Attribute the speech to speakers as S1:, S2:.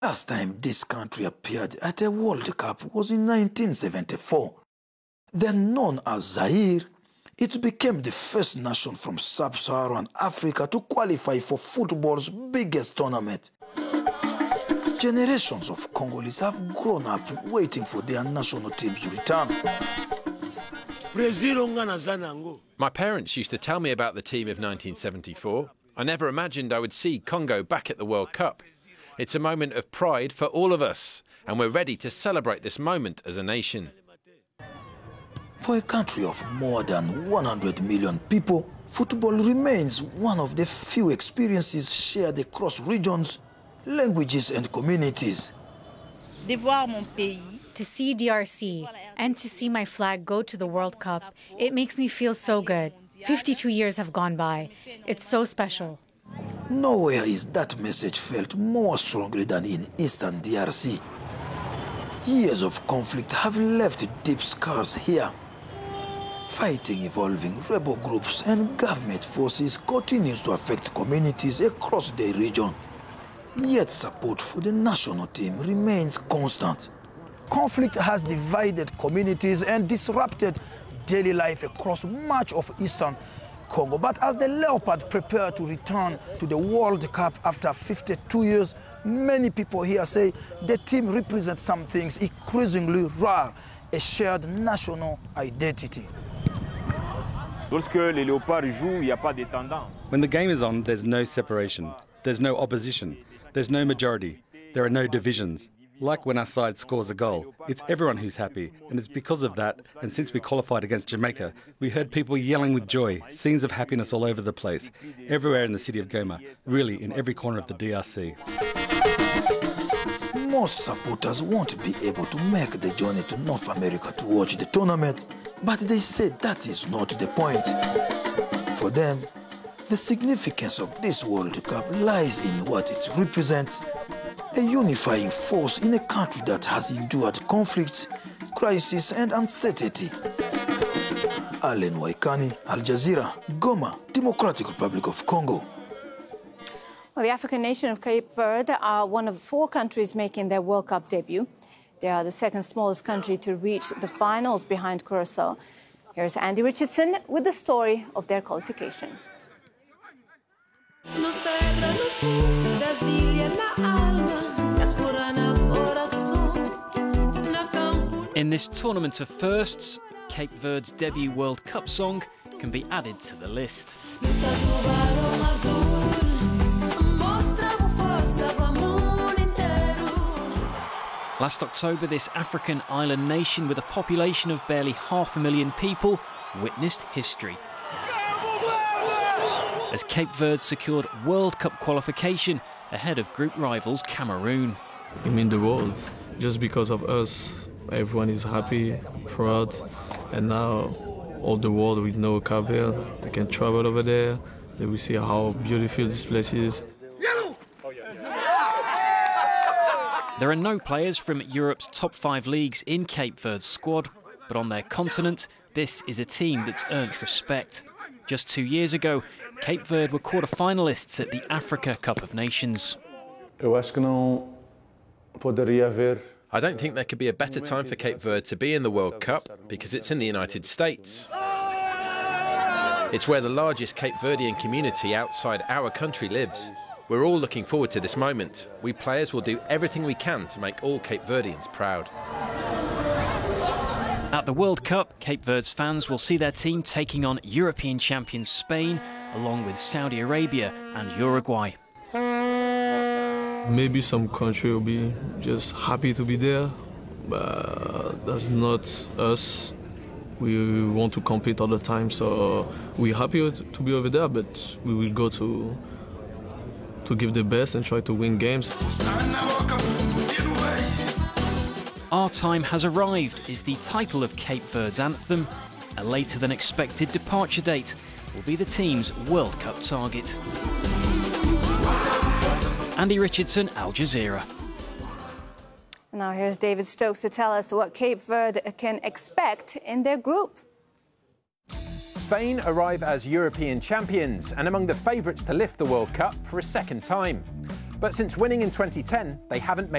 S1: Last time this country appeared at a World Cup was in 1974. Then known as Zaire, it became the first nation from sub-Saharan Africa to qualify for football's biggest tournament. Generations of Congolese have grown up waiting for their national team's return.
S2: My parents used to tell me about the team of 1974. I never imagined I would see Congo back at the World Cup. It's a moment of pride for all of us, and we're ready to celebrate this moment as a nation.
S1: For a country of more than 100 million people, football remains one of the few experiences shared across regions, languages and communities.
S3: To see DRC and to see my flag go to the World Cup, it makes me feel so good. 52 years have gone by. It's so special.
S1: Nowhere is that message felt more strongly than in eastern DRC. Years of conflict have left deep scars here. Fighting involving rebel groups and government forces continues to affect communities across the region. Yet support for the national team remains constant. Conflict has divided communities and disrupted daily life across much of eastern Congo. But as the Leopard prepare to return to the World Cup after 52 years, many people here say the team represents some things increasingly rare, a shared national identity.
S4: When
S5: the game is on, there's no separation, there's no opposition, there's no majority, there are no divisions. Like when our side scores a goal, it's everyone who's happy, and it's because of that, and since we qualified against Jamaica, we heard people yelling with joy, scenes of happiness all over the place, everywhere in the city of Goma, really in every corner of the DRC.
S1: Most supporters won't be able to make the journey to North America to watch the tournament, but they said that is not the point. For them, the significance of this World Cup lies in what it represents, a unifying force in a country that has endured conflicts, crisis and uncertainty. Allen Waikani, Al Jazeera, Goma, Democratic Republic of Congo.
S6: Well, the African nation of Cape Verde are one of 4 countries making their World Cup debut. They are the second smallest country to reach the finals behind Curacao. Here's Andy Richardson with the story of their qualification.
S7: In this tournament of firsts, Cape Verde's debut World Cup song can be added to the list. Last October, this African island nation with a population of barely 500,000 people witnessed history, as Cape Verde secured World Cup qualification ahead of group rivals Cameroon.
S8: It means the world. Just because of us, everyone is happy, proud, and now all the world will know Cape Verde. They can travel over there, they will see how beautiful this place is.
S7: There are no players from Europe's top 5 leagues in Cape Verde's squad, but on their continent, this is a team that's earned respect. Just 2 years ago, Cape Verde were quarter-finalists at the Africa Cup of Nations.
S2: I don't think there could be a better time for Cape Verde to be in the World Cup because it's in the United States. It's where the largest Cape Verdean community outside our country lives. We're all looking forward to this moment. We players will do everything we can to make all Cape Verdeans proud.
S7: At the World Cup, Cape Verde's fans will see their team taking on European champions Spain, along with Saudi Arabia and Uruguay.
S8: Maybe some country will be just happy to be there, but that's not us. We want to compete all the time, so we're happy to be over there, but we will go to give the best and try to win games.
S7: Our Time Has Arrived is the title of Cape Verde's anthem. A later than expected departure date will be the team's World Cup target. Andy Richardson, Al Jazeera.
S6: Now here's David Stokes to tell us what Cape Verde can expect in their group.
S2: Spain arrive as European champions and among the favourites to lift the World Cup for a second time. But since winning in 2010, they haven't made